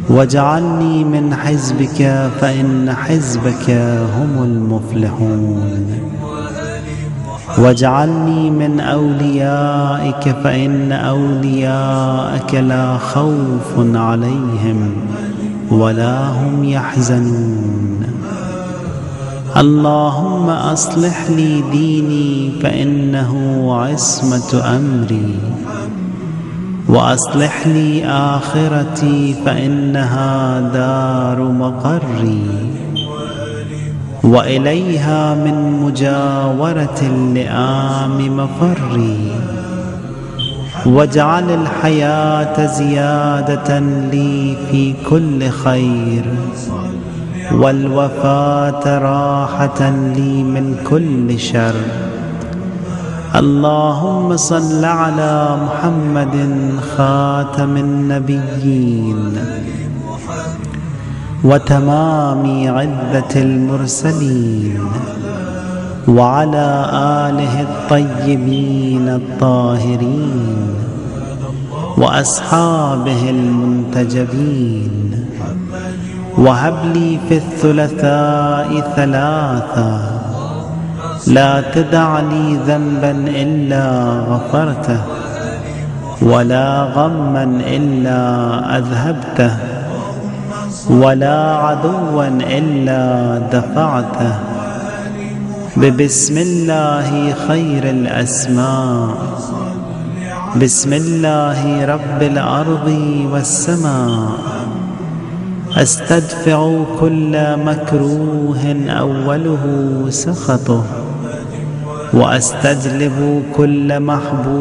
واجعلني من حزبك فإن حزبك هم المفلحون. واجعلني من أوليائك فإن أولياءك لا خوف عليهم ولا هم يحزنون. اللهم أصلح لي ديني فإنه عصمة أمري، وأصلح لي آخرتي فإنها دار مقري، وإليها من مجاورة اللئام مفري. واجعل الحياة زيادة لي في كل خير، والوفاة راحة لي من كل شر. اللهم صل على محمد خاتم النبيين وتمام عدة المرسلين، وعلى آله الطيبين الطاهرين، وأصحابه المنتجبين. وهب لي في الثلثاء ثلاثة، لا تدع لي ذنبا إلا غفرته، ولا غما إلا أذهبته، ولا عدوا إلا دفعته. ببسم الله خير الأسماء، بسم الله رب الأرض والسماء. أستدفع كل مكروه أوله سخطه، وأستجلب كل محبوب